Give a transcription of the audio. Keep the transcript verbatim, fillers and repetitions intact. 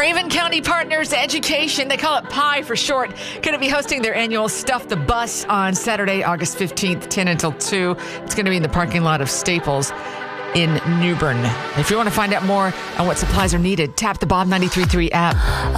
Craven County Partners Education, they call it PIE for short, going to be hosting their annual Stuff the Bus on Saturday, August fifteenth, ten until two. It's going to be in the parking lot of Staples in New Bern. If you want to find out more on what supplies are needed, tap the Bob ninety-three point three app.